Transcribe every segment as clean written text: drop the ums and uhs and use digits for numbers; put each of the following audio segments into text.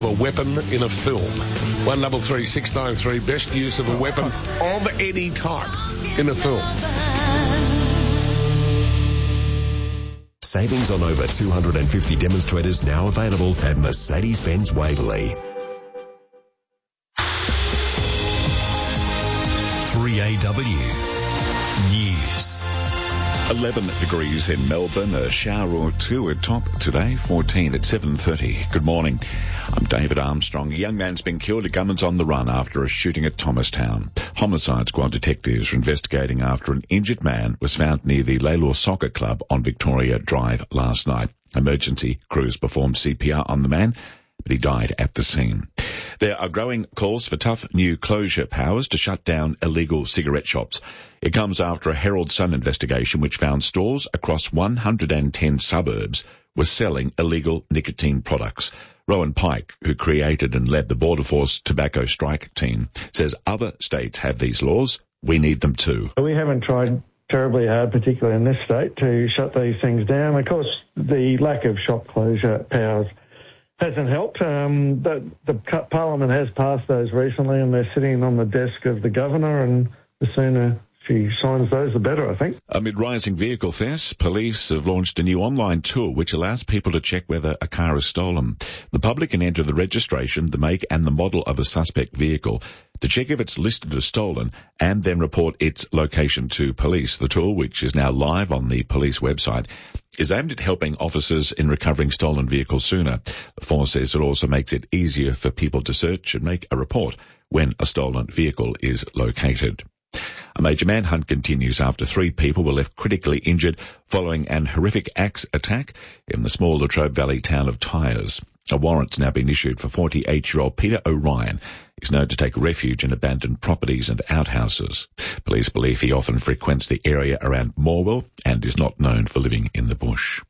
A weapon in a film. 133693, best use of a weapon of any type in a film. Savings on over 250 demonstrators now available at Mercedes-Benz Waverley. 3AW News. 11 degrees in Melbourne, a shower or two at top today, 14 at 7:30. Good morning. I'm David Armstrong. A young man's been killed. A gunman's on the run after a shooting at Thomastown. Homicide Squad detectives are investigating after an injured man was found near the Lalor Soccer Club on Victoria Drive last night. Emergency crews performed CPR on the man, but he died at the scene. There are growing calls for tough new closure powers to shut down illegal cigarette shops. It comes after a Herald Sun investigation which found stores across 110 suburbs were selling illegal nicotine products. Rowan Pike, who created and led the Border Force Tobacco Strike team, says other states have these laws. We need them too. We haven't tried terribly hard, particularly in this state, to shut these things down. Of course, the lack of shop closure powers hasn't helped. The Parliament has passed those recently, and they're sitting on the desk of the Governor, and the sooner she signs those, the better, I think. Amid rising vehicle thefts, police have launched a new online tool which allows people to check whether a car is stolen. The public can enter the registration, the make and the model of a suspect vehicle to check if it's listed as stolen and then report its location to police. The tool, which is now live on the police website, is aimed at helping officers in recovering stolen vehicles sooner. The force says it also makes it easier for people to search and make a report when a stolen vehicle is located. A major manhunt continues after 3 people were left critically injured following an horrific axe attack in the small Latrobe Valley town of Tyers. A warrant's now been issued for 48-year-old Peter O'Ryan. He's known to take refuge in abandoned properties and outhouses. Police believe he often frequents the area around Morwell and is not known for living in the bush.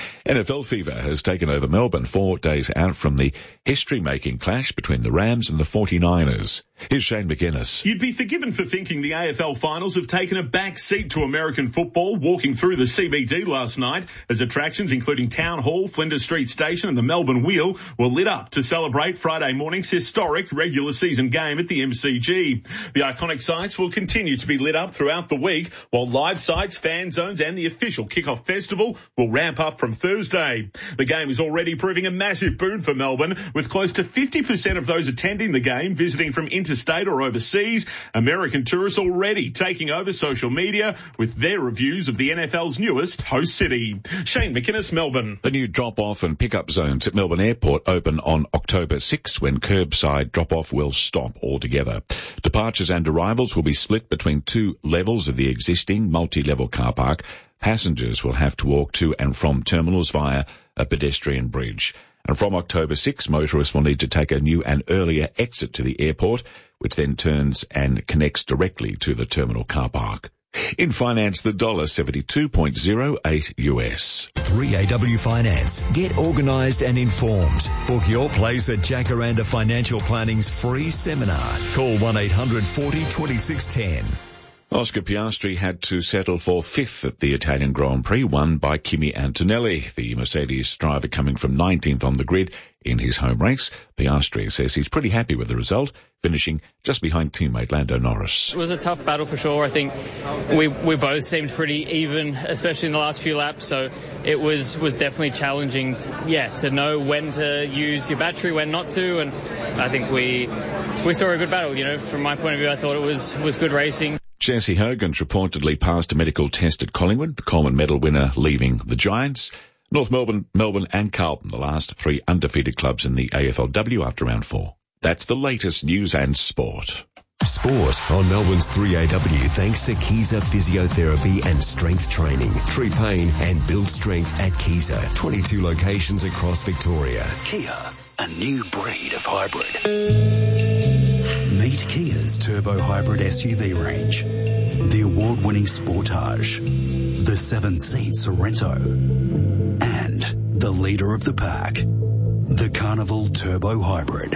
NFL fever has taken over Melbourne 4 days out from the history-making clash between the Rams and the 49ers. Here's Shane McInnes. You'd be forgiven for thinking the AFL finals have taken a back seat to American football walking through the CBD last night as attractions including Town Hall, Flinders Street Station and the Melbourne Wheel were lit up to celebrate Friday morning's historic regular season game at the MCG. The iconic sites will continue to be lit up throughout the week, while live sites, fan zones and the official kickoff festival will ramp up from Thursday. The game is already proving a massive boon for Melbourne, with close to 50% of those attending the game visiting from interstate or overseas. American tourists already taking over social media with their reviews of the NFL's newest host city. Shane McInnes, Melbourne. The new drop-off and pick-up zones at Melbourne Airport open on October 6, when curbside drop-off will stop altogether. Departures and arrivals will be split between 2 levels of the existing multi-level car park. Passengers will have to walk to and from terminals via a pedestrian bridge. And from October 6, motorists will need to take a new and earlier exit to the airport, which then turns and connects directly to the terminal car park. In finance, the dollar 72.08 US. 3AW Finance. Get organised and informed. Book your place at Jacaranda Financial Planning's free seminar. Call 1-800 40 2610. Oscar Piastri had to settle for 5th at the Italian Grand Prix, won by Kimi Antonelli, the Mercedes driver coming from 19th on the grid in his home race. Piastri says he's pretty happy with the result, finishing just behind teammate Lando Norris. It was a tough battle for sure. I think we both seemed pretty even, especially in the last few laps, so it was definitely challenging to know when to use your battery, when not to, and I think we saw a good battle. From my point of view, I thought it was good racing. Jesse Hogan's reportedly passed a medical test at Collingwood, the Coleman medal winner leaving the Giants. North Melbourne, Melbourne and Carlton, the last 3 undefeated clubs in the AFLW after round 4. That's the latest news and sport. Sport on Melbourne's 3AW thanks to Kiza Physiotherapy and Strength Training. Treat pain and build strength at Kiza. 22 locations across Victoria. Kia, a new breed of hybrid. Meet Kia's turbo hybrid SUV range, the award-winning Sportage, the 7-seat Sorento, and the leader of the pack, the Carnival Turbo Hybrid.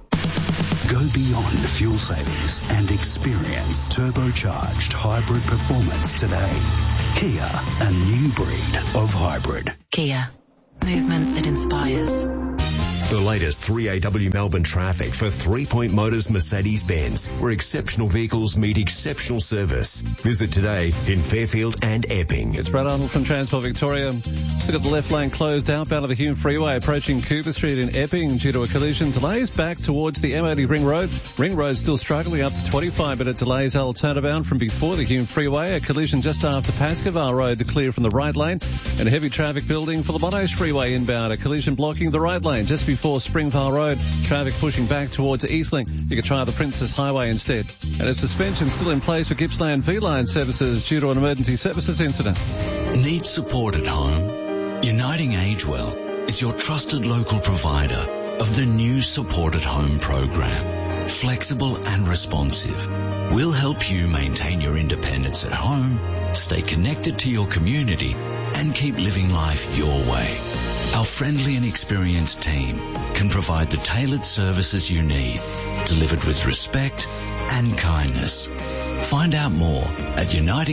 Go beyond fuel savings and experience turbocharged hybrid performance today. Kia, a new breed of hybrid. Kia, movement that inspires. The latest 3AW Melbourne traffic for 3 Point Motors Mercedes-Benz, where exceptional vehicles meet exceptional service. Visit today in Fairfield and Epping. It's Brad Arnold from Transport Victoria. Still got the left lane closed outbound of the Hume Freeway approaching Cooper Street in Epping due to a collision. Delays back towards the M80 Ring Road. Ring Road still struggling up to 25-minute delays. I'll turn about from before the Hume Freeway. A collision just after Pascoval Road to clear from the right lane. And heavy traffic building for the Monash Freeway inbound. A collision blocking the right lane just before Springvale Road. Traffic pushing back towards Eastlink. You can try the Princess Highway instead. And a suspension still in place for Gippsland V-Line services due to an emergency services incident. Need support at home? Uniting Agewell is your trusted local provider of the new Support at Home program. Flexible and responsive. We'll help you maintain your independence at home, stay connected to your community, and keep living life your way. Our friendly and experienced team can provide the tailored services you need, delivered with respect and kindness. Find out more at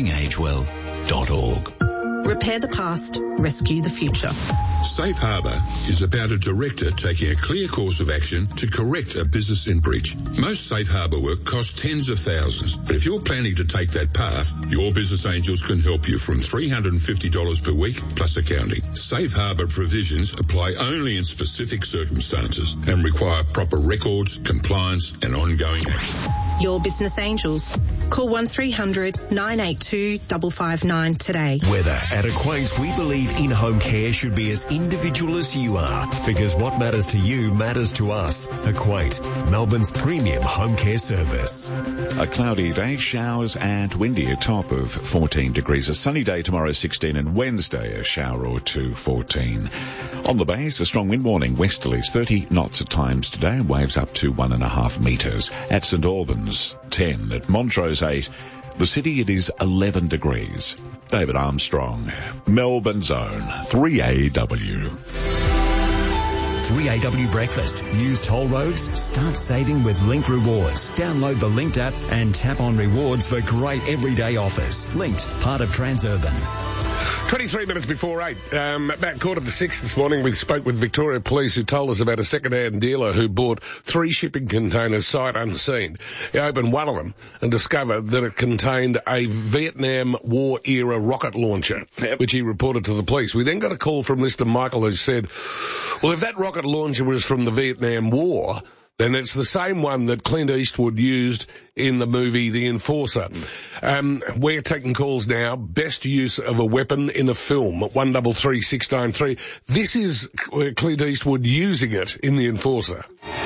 unitingagewell.org. Repair the past, rescue the future. Safe Harbour is about a director taking a clear course of action to correct a business in breach. Most Safe Harbour work costs tens of thousands, but if you're planning to take that path, your Business Angels can help you from $350 per week plus accounting. Safe Harbour provisions apply only in specific circumstances and require proper records, compliance and ongoing action. Your Business Angels. Call 1300 982 559 today. Weather. At Acquaint, we believe in-home care should be as individual as you are, because what matters to you matters to us. Acquaint, Melbourne's premium home care service. A cloudy day, showers and windy, a top of 14 degrees. A sunny day tomorrow, 16, and Wednesday, a shower or two, 14. On the base, a strong wind warning, westerlies, 30 knots at times today, waves up to 1.5 metres. At St Albans, 10. At Montrose, 8. The city, it is 11 degrees. David Armstrong, Melbourne's own 3AW. 3AW Breakfast. Use toll roads? Start saving with Link Rewards. Download the Linked app and tap on rewards for great everyday offers. Linked, part of Transurban. 23 minutes before 8. About 5:45 this morning, we spoke with Victoria Police, who told us about a second-hand dealer who bought 3 shipping containers sight unseen. He opened one of them and discovered that it contained a Vietnam War-era rocket launcher, which he reported to the police. We then got a call from Mr. Michael, who said, well, if that rocket launcher was from the Vietnam War, then it's the same one that Clint Eastwood used in the movie The Enforcer. We're taking calls now. Best use of a weapon in a film at 133 693. This is Clint Eastwood using it in The Enforcer.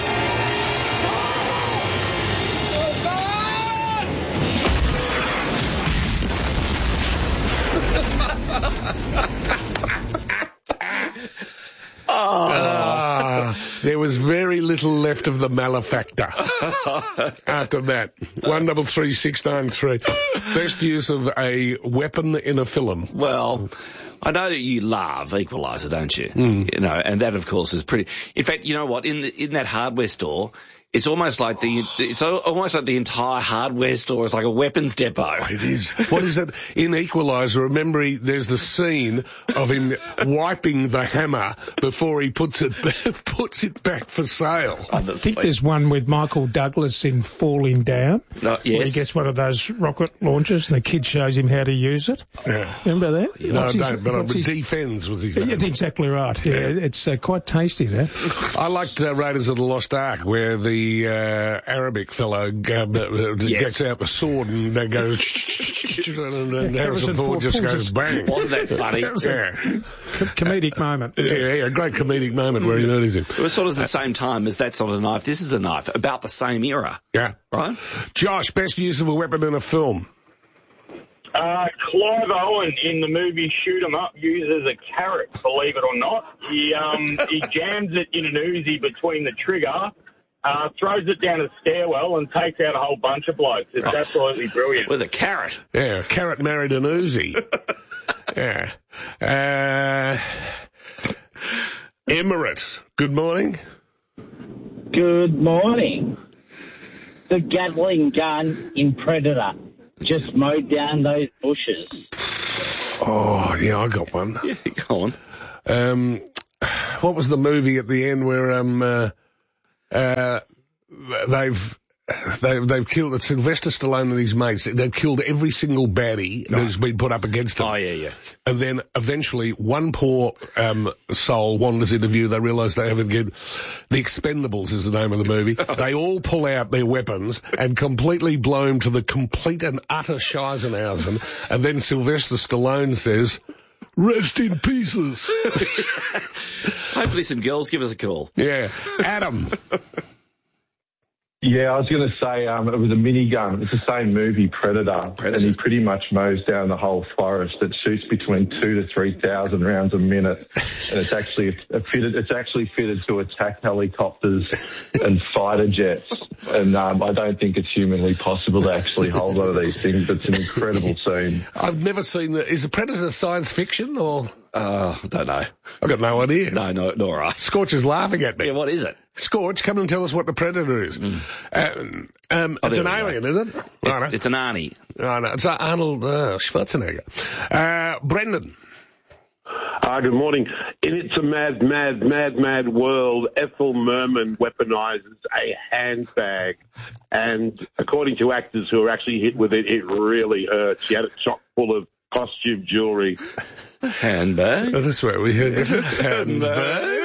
There was very little left of the malefactor after that. 133 693. Best use of a weapon in a film. Well, I know that you love Equalizer, don't you? You know, and that of course is pretty. In fact, you know what? In that hardware store, it's almost like the entire hardware store is like a weapons depot. It is. What is it? In Equalizer, remember there's the scene of him wiping the hammer before he puts it back for sale. I think there's one with Michael Douglas in Falling Down. Yes. Where he gets one of those rocket launchers and the kid shows him how to use it. Yeah. Remember that? No, I don't, but Defends was his name. Yeah, exactly right. Yeah, it's quite tasty, that. I liked Raiders of the Lost Ark, where the Arabic fellow gets out the sword and goes and Harrison Ford just goes bang. Wasn't that funny? Comedic moment. Yeah, a great comedic moment where he noticed him. It was sort of the same time as that sort of knife. This is a knife about the same era. Yeah. Right? Josh, best use of a weapon in a film? Clive Owen in the movie Shoot 'em Up uses a carrot, believe it or not. He jams it in an Uzi between the trigger, throws it down a stairwell and takes out a whole bunch of blokes. It's absolutely brilliant. With a carrot. Yeah, a carrot married an Uzi. Yeah. Emirate, good morning. Good morning. The Gatling gun in Predator just mowed down those bushes. Oh, yeah, I got one. Yeah, go on. what was the movie at the end where they've killed Sylvester Stallone and his mates. They've killed every single baddie who's been put up against them. Oh, yeah. And then eventually one poor soul wanders into view. They realise they haven't get The Expendables is the name of the movie. They all pull out their weapons and completely blow him to the complete and utter Scheisenhausen. And then Sylvester Stallone says, "Rest in pieces." Hopefully some girls give us a call. Yeah. Adam. Yeah, I was going to say it was a minigun. It's the same movie, Predator, and he pretty much mows down the whole forest. It shoots between 2,000 to 3,000 rounds a minute, and it's actually fitted to attack helicopters and fighter jets. And I don't think it's humanly possible to actually hold one of these things. But it's an incredible scene. I've never seen that. Is the Predator science fiction or? I don't know. I've got no idea. No, nor I. Scorch is laughing at me. Yeah, what is it? Scorch, come and tell us what the Predator is. It's an alien, is it? It's an Arnie. Oh, no, it's Arnold Schwarzenegger. Brendan. Good morning. In It's a Mad, Mad, Mad, Mad World, Ethel Merman weaponizes a handbag. And according to actors who are actually hit with it, it really hurts. She had it chock full of costume jewellery. Handbag? Oh, that's where we heard it. Handbag.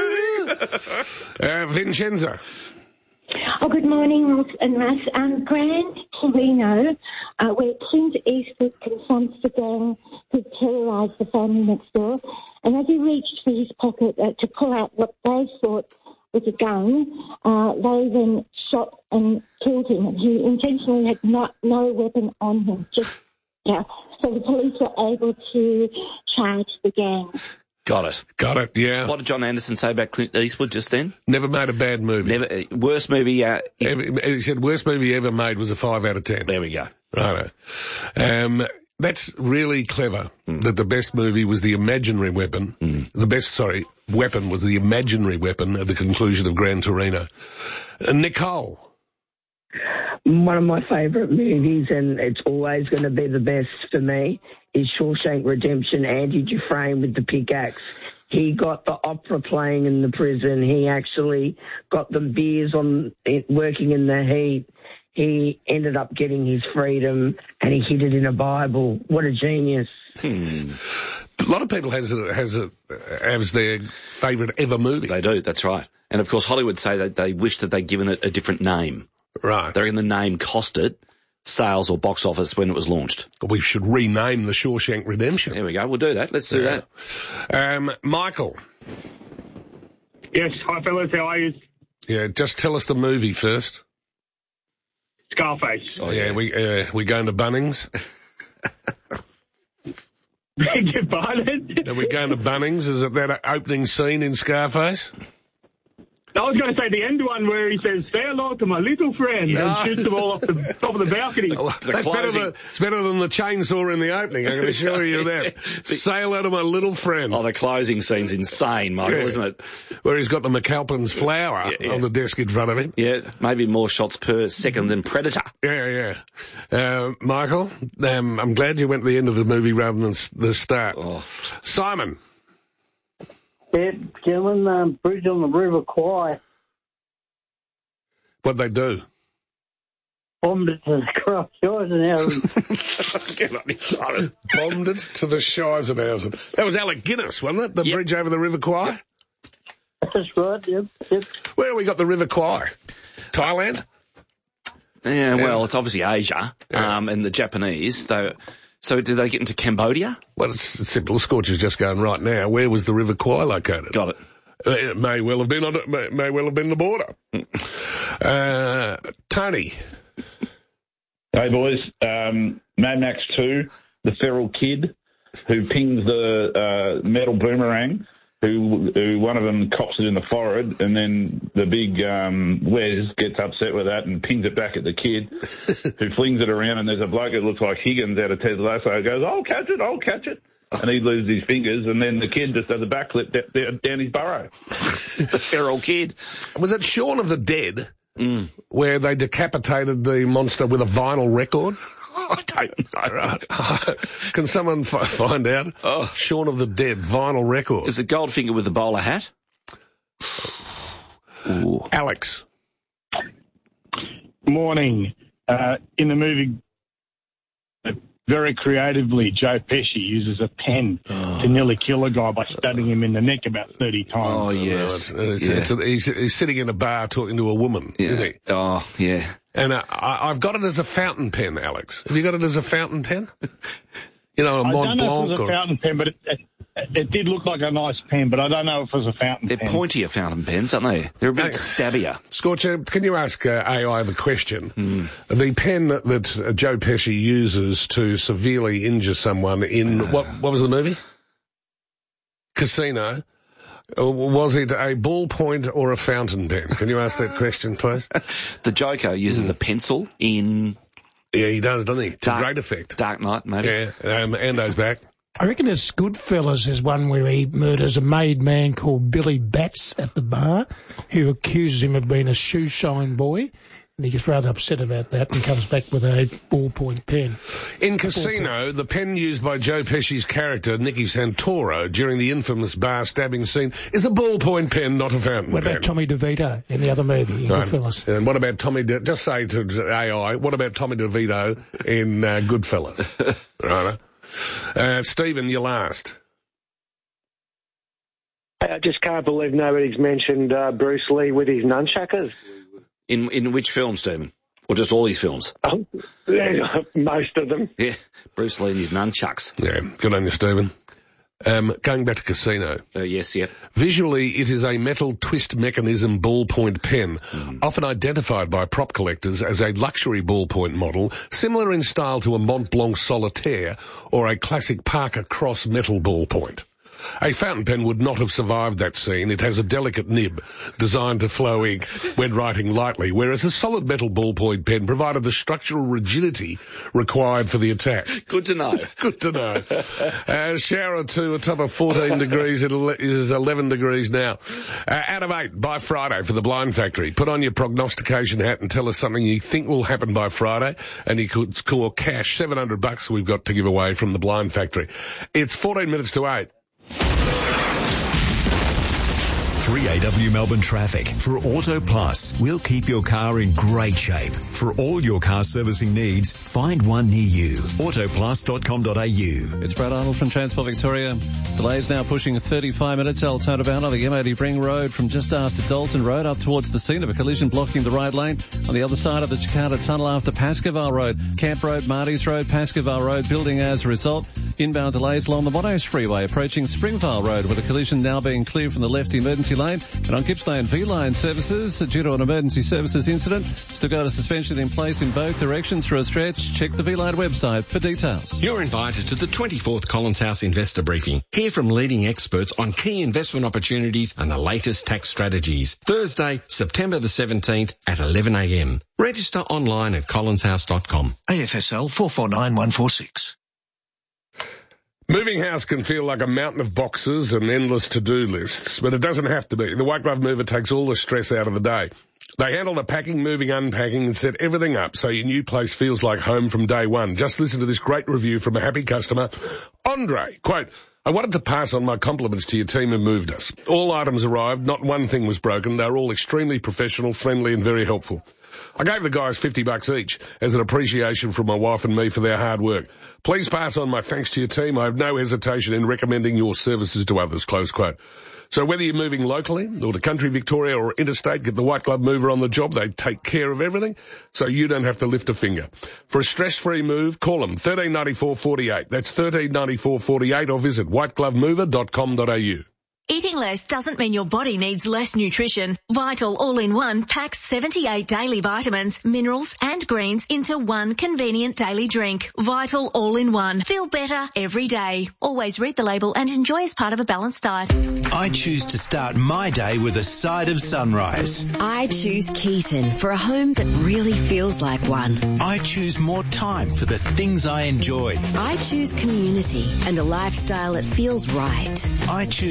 Vincenza. Oh, good morning, Ross and Russ. Grand Torino, where Clint Eastwood confronts the gang who terrorised the family next door, and as he reached for his pocket to pull out what they thought was a gun, they then shot and killed him. And he intentionally had no weapon on him, So the police were able to charge the gang. Got it, yeah. What did John Anderson say about Clint Eastwood just then? Never made a bad movie. Worst movie... he said worst movie ever made was a 5 out of 10. There we go. Right. That's really clever, that the best movie was the imaginary weapon. The best, weapon was the imaginary weapon at the conclusion of Gran Torino. Nicole. One of my favourite movies, and it's always going to be the best for me, is Shawshank Redemption. Andy Dufresne with the pickaxe. He got the opera playing in the prison. He actually got the beers working in the heat. He ended up getting his freedom, and he hid it in a Bible. What a genius. A lot of people has their favourite ever movie. They do, that's right. And, of course, Hollywood say that they wish that they'd given it a different name. Right. They reckon the name cost it sales or box office when it was launched. We should rename the Shawshank Redemption. There we go. We'll do that. Let's do that. Michael. Yes. Hi, fellas. How are you? Yeah, just tell us the movie first. Scarface. Oh, yeah. We going to Bunnings? Beg pardon? Are we going to Bunnings? Is it that opening scene in Scarface? I was going to say the end one where he says, "Say hello to my little friend," and shoots them all off the top of the balcony. It's better than the chainsaw in the opening, I can assure you that. Say hello to my little friend. Oh, the closing scene's insane, Michael, isn't it? Where he's got the McAlpin's flower on the desk in front of him. Yeah, maybe more shots per second than Predator. Yeah. Michael, I'm glad you went to the end of the movie rather than the start. Oh. Simon. Yeah, gentlemen, Bridge on the River Kwai. What'd they do? Bombed it to the Scheisenhausen. Bombed it to the Scheisenhausen. That was Alec Guinness, wasn't it? The bridge over the River Kwai? That's right, yep. Where have we got the River Kwai? Thailand? Yeah, well, it's obviously Asia, and the Japanese, though. So did they get into Cambodia? Well, it's simple. Scorch is just going right now. Where was the River Kwai located? Got it. It may well have been the border. Tony. Hey boys, Mad Max 2, the feral kid who pings the metal boomerang, who one of them cops it in the forehead, and then the big Wes gets upset with that and pings it back at the kid, who flings it around, and there's a bloke that looks like Higgins out of Ted Lasso who goes, I'll catch it. And he loses his fingers, and then the kid just does a backflip down his burrow. The feral kid. Was it Shaun of the Dead where they decapitated the monster with a vinyl record? I don't know. Right. Can someone find out? Shaun of the Dead, vinyl record. Is it Goldfinger with the bowler hat? Ooh. Alex. Morning. In the movie, very creatively, Joe Pesci uses a pen to nearly kill a guy by stabbing him in the neck about 30 times. Oh, yes. He's sitting in a bar talking to a woman, isn't he? Oh, yeah. And I've got it as a fountain pen, Alex. Have you got it as a fountain pen? You know, a I Mont don't know Blanc if it was a fountain pen, but it did look like a nice pen, but I don't know if it was a fountain pen. They're pointier fountain pens, aren't they? They're a bit stabbier. Scorcher, can you ask AI the question? The pen that Joe Pesci uses to severely injure someone in, what was the movie? Casino. Was it a ballpoint or a fountain pen? Can you ask that question, please? The Joker uses a pencil in... Yeah, he does, doesn't he? To great effect. Dark Knight, maybe. Yeah, Ando's back. I reckon it's Goodfellas is one where he murders a made man called Billy Batts at the bar, who accuses him of being a shoe shine boy, and he gets rather upset about that and comes back with a ballpoint pen. In Casino, the pen used by Joe Pesci's character, Nicky Santoro, during the infamous bar stabbing scene is a ballpoint pen, not a fountain pen. What about Tommy DeVito in the other movie, in Goodfellas? And what about just say to AI, what about Tommy DeVito in Goodfellas? Right. Stephen, you're last. I just can't believe nobody's mentioned Bruce Lee with his nunchuckers. In which film, Stephen? Or just all these films? Oh, most of them. Yeah, Bruce Lee and his nunchucks. Yeah, good on you, Stephen. Going back to Casino. Yes, yeah. Visually, it is a metal twist mechanism ballpoint pen, often identified by prop collectors as a luxury ballpoint model, similar in style to a Mont Blanc Solitaire or a classic Parker Cross metal ballpoint. A fountain pen would not have survived that scene. It has a delicate nib designed to flow ink when writing lightly, whereas a solid metal ballpoint pen provided the structural rigidity required for the attack. Good to know. Good to know. Shower to a top of 14 degrees. It is 11 degrees now. Out of 8 by Friday for the Blind Factory. Put on your prognostication hat and tell us something you think will happen by Friday, and you could score cash, $700 we've got to give away from the Blind Factory. It's 14 minutes to 8. 3AW Melbourne traffic. For Auto Plus, we'll keep your car in great shape. For all your car servicing needs, find one near you. Autoplus.com.au. It's Brad Arnold from Transport Victoria. Delays now pushing 35 minutes. I'll turn about on the M80 Ring Road from just after Dalton Road up towards the scene of a collision blocking the right lane. On the other side of the Jakarta Tunnel after Pascoval Road. Camp Road, Marty's Road, Pascoval Road building as a result. Inbound delays along the Monash Freeway approaching Springvale Road with a collision now being cleared from the left emergency lane. And on Gippsland V-Line services, due to an emergency services incident, still got a suspension in place in both directions for a stretch. Check the V-Line website for details. You're invited to the 24th Collins House Investor Briefing. Hear from leading experts on key investment opportunities and the latest tax strategies. Thursday, September the 17th at 11 a.m. Register online at collinshouse.com. AFSL 449146. Moving house can feel like a mountain of boxes and endless to-do lists, but it doesn't have to be. The White Glove Mover takes all the stress out of the day. They handle the packing, moving, unpacking and set everything up so your new place feels like home from day one. Just listen to this great review from a happy customer, Andre. Quote, I wanted to pass on my compliments to your team who moved us. All items arrived, not one thing was broken. They were all extremely professional, friendly and very helpful. I gave the guys $50 each as an appreciation from my wife and me for their hard work. Please pass on my thanks to your team. I have no hesitation in recommending your services to others, close quote. So whether you're moving locally or to country Victoria or interstate, get the White Glove Mover on the job. They take care of everything so you don't have to lift a finger. For a stress-free move, call them 139448. That's 139448 or visit whiteglovemover.com.au. Eating less doesn't mean your body needs less nutrition. Vital All-in-One packs 78 daily vitamins, minerals and greens into one convenient daily drink. Vital All-in-One. Feel better every day. Always read the label and enjoy as part of a balanced diet. I choose to start my day with a side of sunrise. I choose Keaton for a home that really feels like one. I choose more time for the things I enjoy. I choose community and a lifestyle that feels right. I choose retirement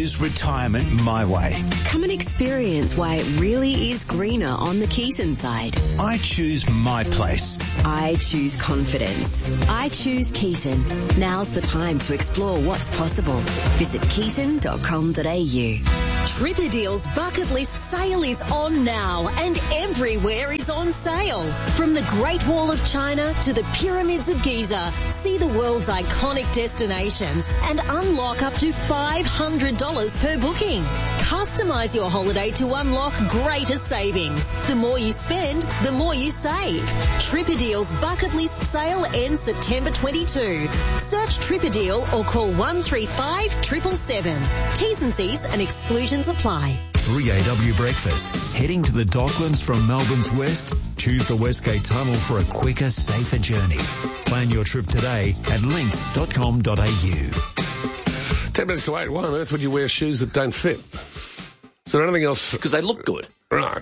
retirement my way. Come and experience why it really is greener on the Keaton side. I choose my place. I choose confidence. I choose Keaton. Now's the time to explore what's possible. Visit keaton.com.au. Tripadeal's bucket list sale is on now and everywhere is on sale. From the Great Wall of China to the Pyramids of Giza, see the world's iconic destinations and unlock up to $500 per booking. Customize your holiday to unlock greater savings. The more you spend, the more you save. Tripadeal's bucket list sale ends September 22. Search Tripadeal or call 135 777. T's and C's and exclusions apply. 3AW Breakfast. Heading to the Docklands from Melbourne's west? Choose the Westgate Tunnel for a quicker, safer journey. Plan your trip today at linkt.com.au. 10 minutes to 8. Why on earth would you wear shoes that don't fit? Is there anything else? Because they look good. Right.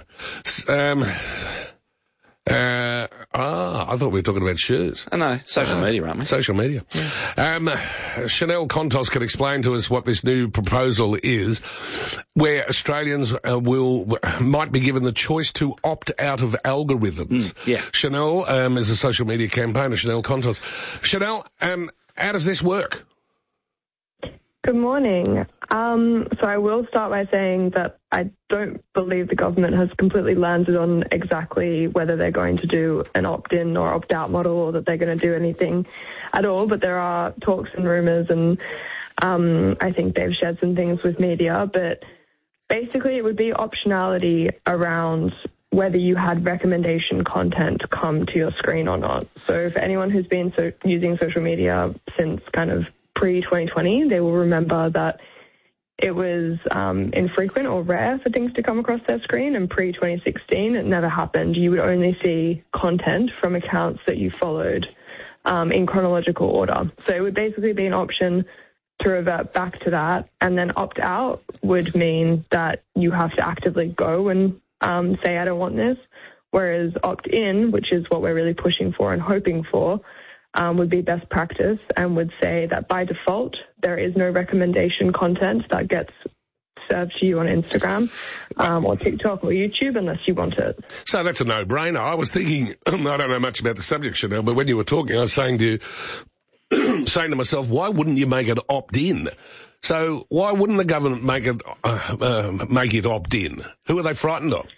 I thought we were talking about shoes. I know. Social media, aren't we? Social media. Yeah. Chanel Contos can explain to us what this new proposal is, where Australians might be given the choice to opt out of algorithms. Yeah. Chanel is a social media campaigner, Chanel Contos. Chanel, how does this work? Good morning. So I will start by saying that I don't believe the government has completely landed on exactly whether they're going to do an opt-in or opt-out model or that they're going to do anything at all, but there are talks and rumours and I think they've shared some things with media, but basically it would be optionality around whether you had recommendation content come to your screen or not. So for anyone who's been using social media since kind of pre-2020, they will remember that it was infrequent or rare for things to come across their screen, and pre-2016 it never happened. You would only see content from accounts that you followed in chronological order. So it would basically be an option to revert back to that, and then opt out would mean that you have to actively go and say, I don't want this, whereas opt in, which is what we're really pushing for and hoping for, would be best practice and would say that by default, there is no recommendation content that gets served to you on Instagram or TikTok or YouTube unless you want it. So that's a no-brainer. I was thinking, I don't know much about the subject, Chanel, but when you were talking, I was saying to you, saying to myself, why wouldn't you make it opt-in? So why wouldn't the government make it opt-in? Who are they frightened of?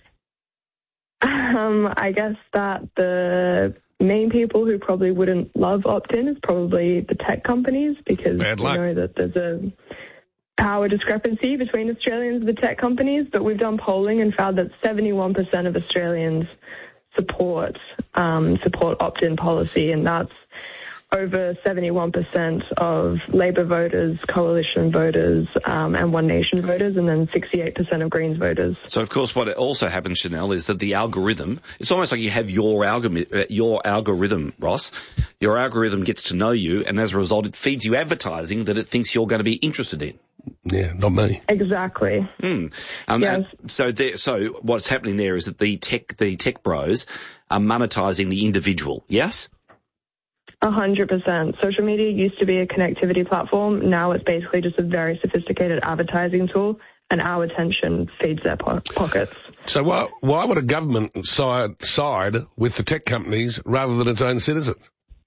I guess that the main people who probably wouldn't love opt-in is probably the tech companies, because we know that there's a power discrepancy between Australians and the tech companies, but we've done polling and found that 71% of Australians support opt-in policy, and that's over 71% of Labor voters, Coalition voters, and One Nation voters, and then 68% of Greens voters. So, of course, what also happens, Chanel, is that the algorithm, it's almost like you have your algorithm, Ross. Your algorithm gets to know you, and as a result, it feeds you advertising that it thinks you're going to be interested in. Yeah, not me. Exactly. Yes. So what's happening there is that the tech bros are monetizing the individual, yes? 100%. Social media used to be a connectivity platform. Now it's basically just a very sophisticated advertising tool, and our attention feeds their pockets. So why would a government side with the tech companies rather than its own citizens?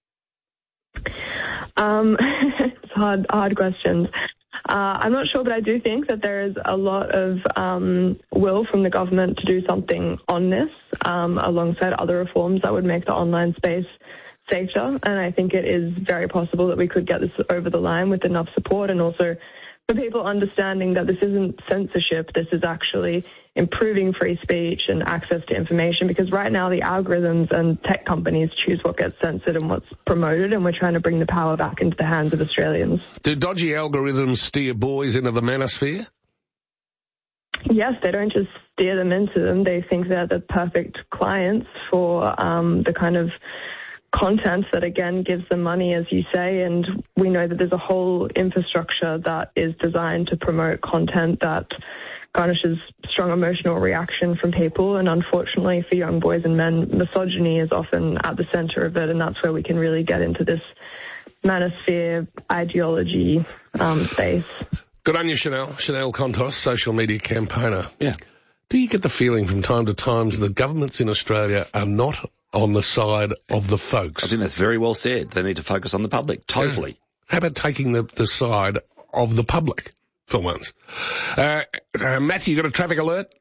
It's hard questions. I'm not sure, but I do think that there is a lot of will from the government to do something on this, alongside other reforms that would make the online space safer, and I think it is very possible that we could get this over the line with enough support, and also for people understanding that this isn't censorship, this is actually improving free speech and access to information, because right now the algorithms and tech companies choose what gets censored and what's promoted, and we're trying to bring the power back into the hands of Australians. Do dodgy algorithms steer boys into the manosphere? Yes, they don't just steer them into them. They think they're the perfect clients for the kind of content that, again, gives them money, as you say, and we know that there's a whole infrastructure that is designed to promote content that garnishes strong emotional reaction from people, and unfortunately for young boys and men, misogyny is often at the center of it, and that's where we can really get into this manosphere ideology space. Good on you, Chanel. Chanel Contos, social media campaigner. Yeah. Do you get the feeling from time to time that governments in Australia are not on the side of the folks? I think that's very well said. They need to focus on the public. Totally. How about taking the side of the public for once? Matthew, you got a traffic alert?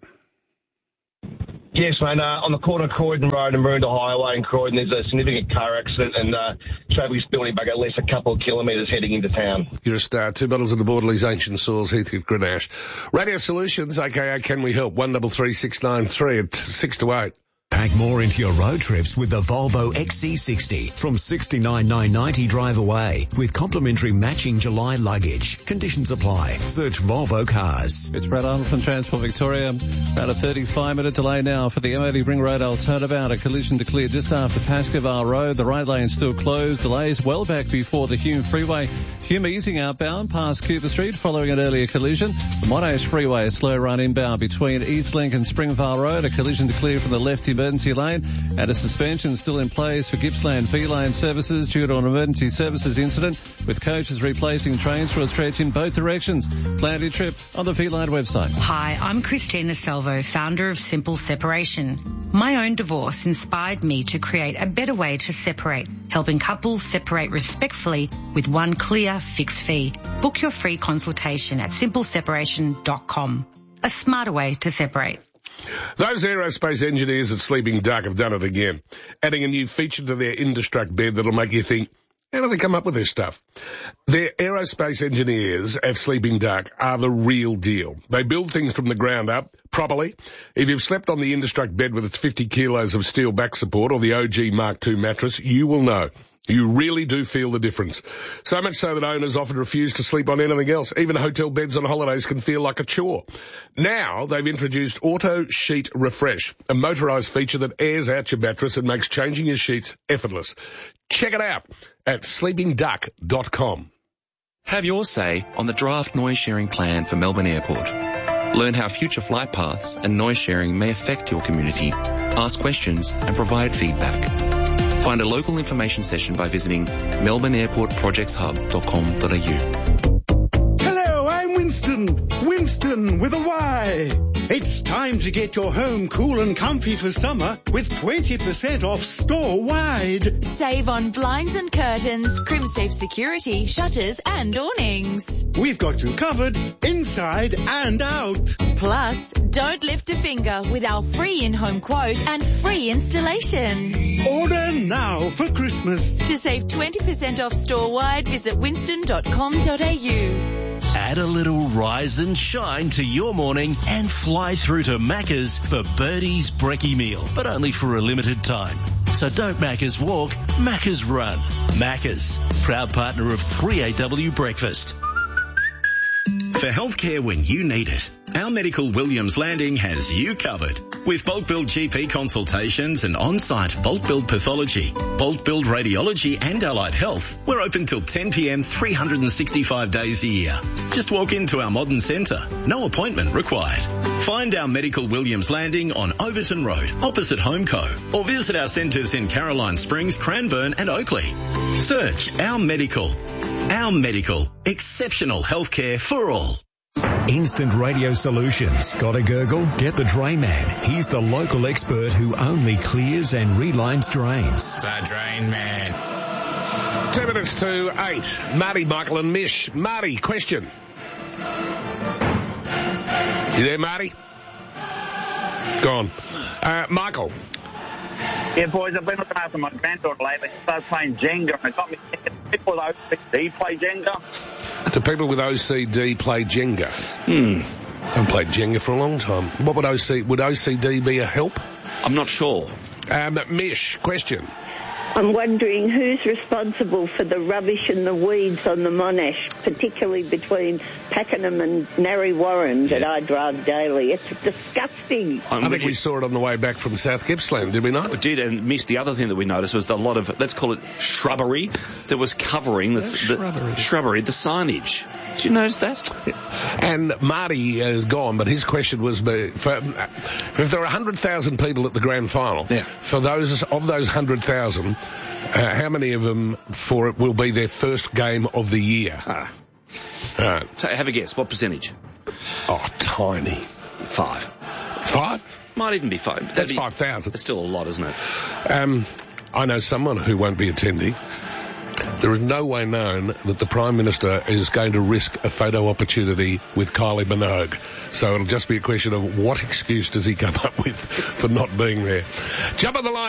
Yes, mate. On the corner of Croydon Road and Maroondah Highway in Croydon, there's a significant car accident and traffic's building back at least a couple of kilometres heading into town. You're a star. 2 bottles of the Borderley's Ancient Soils, Heathcote Grenache. Radio Solutions, aka Can We Help? 133 693 at 6 to 8. Pack more into your road trips with the Volvo XC60 from $69,990 drive away with complimentary matching July luggage. Conditions apply. Search Volvo Cars. It's Brad Arnold from Transport Victoria. About a 35-minute delay now for the M80 Ring Road turnabout. A collision declared just after Pascoval Road. The right lane still closed. Delays well back before the Hume Freeway. Hume easing outbound past Cooper Street following an earlier collision. The Monash Freeway, a slow run inbound between Eastlink and Springvale Road. A collision declared from the left emergency lane, and a suspension still in place for Gippsland V-Lane services due to an emergency services incident, with coaches replacing trains for a stretch in both directions. Plan your trip on the V-Line website. Hi, I'm Christina Salvo, founder of Simple Separation. My own divorce inspired me to create a better way to separate, helping couples separate respectfully with one clear fixed fee. Book your free consultation at simpleseparation.com. A smarter way to separate. Those aerospace engineers at Sleeping Duck have done it again, adding a new feature to their Industruct bed that'll make you think, how do they come up with this stuff? Their aerospace engineers at Sleeping Duck are the real deal. They build things from the ground up, properly. If you've slept on the Industruct bed with its 50 kilos of steel back support or the OG Mark II mattress, you will know. You really do feel the difference. So much so that owners often refuse to sleep on anything else. Even hotel beds on holidays can feel like a chore. Now they've introduced Auto Sheet Refresh, a motorised feature that airs out your mattress and makes changing your sheets effortless. Check it out at sleepingduck.com. Have your say on the draft noise sharing plan for Melbourne Airport. Learn how future flight paths and noise sharing may affect your community. Ask questions and provide feedback. Find a local information session by visiting melbourneairportprojectshub.com.au. Hello, I'm Winston. Winston with a Y. It's time to get your home cool and comfy for summer with 20% off store-wide. Save on blinds and curtains, CrimSafe security, shutters and awnings. We've got you covered inside and out. Plus, don't lift a finger with our free in-home quote and free installation. Order now for Christmas. To save 20% off store-wide, visit winston.com.au. Add a little rise and shine to your morning and fly through to Macca's for Birdie's Brekkie meal, but only for a limited time. So don't Macca's walk, Macca's run. Macca's, proud partner of 3AW Breakfast. For healthcare when you need it, our Medical Williams Landing has you covered. With bulk billed GP consultations and on-site bulk billed pathology, bulk billed radiology and allied health, we're open till 10 p.m. 365 days a year. Just walk into our modern centre. No appointment required. Find our Medical Williams Landing on Overton Road, opposite Homeco, or visit our centres in Caroline Springs, Cranbourne and Oakley. Search Our Medical. Our Medical. Exceptional healthcare for all. Instant Radio Solutions. Got a gurgle? Get the Drain Man. He's the local expert who only clears and relines drains. The Drain Man. 2 minutes to 8. Marty, Michael and Mish. Marty, question. You there, Marty? Gone. Michael. Yeah, boys, I've been looking after my granddaughter lately. She started playing Jenga, and it got me thinking, people with OCD play Jenga? Do people with OCD play Jenga? I haven't played Jenga for a long time. What would OCD be a help? I'm not sure. Mish, question. I'm wondering who's responsible for the rubbish and the weeds on the Monash, particularly between Pakenham and Narre Warren that I drive daily. It's disgusting. I think we saw it on the way back from South Gippsland, did we not? We did, and Miss, the other thing that we noticed was a lot of, let's call it shrubbery, that was covering the signage. Did you notice that? Yeah. And Marty is gone, but his question was, if there are 100,000 people at the grand final, for those 100,000, how many of them for it will be their first game of the year? So have a guess. What percentage? Oh, tiny. 5. 5? Might even be 5. That's 5,000. That's still a lot, isn't it? I know someone who won't be attending. There is no way known that the Prime Minister is going to risk a photo opportunity with Kylie Minogue. So it'll just be a question of what excuse does he come up with for not being there. Jump on the line.